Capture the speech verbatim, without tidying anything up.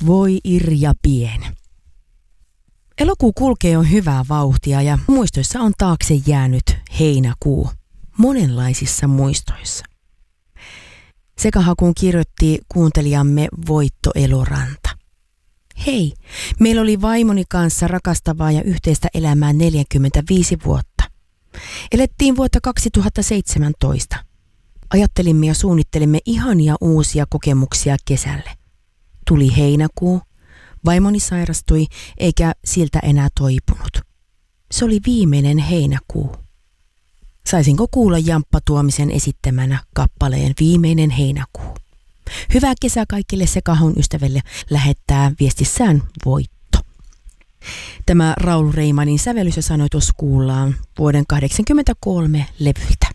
Voi Irja Pien. Elokuu kulkee jo hyvää vauhtia ja muistoissa on taakse jäänyt heinäkuu. Monenlaisissa muistoissa. Sekahakuun kirjoitti kuuntelijamme Voitto Eloranta. Hei, meillä oli vaimoni kanssa rakastavaa ja yhteistä elämää neljäkymmentäviisi vuotta. Elettiin vuotta kaksituhattaseitsemäntoista. Ajattelimme ja suunnittelimme ihania uusia kokemuksia kesälle. Tuli heinäkuu, vaimoni sairastui eikä siltä enää toipunut. Se oli viimeinen heinäkuu. Saisinko kuulla Jamppa Tuomisen esittämänä kappaleen Viimeinen heinäkuu? Hyvää kesää kaikille Sekahon ystäville, lähettää viestissään Voitto. Tämä Raul Reimanin sävellys ja sanoitus kuullaan vuoden kahdeksankymmentäkolme levyltä.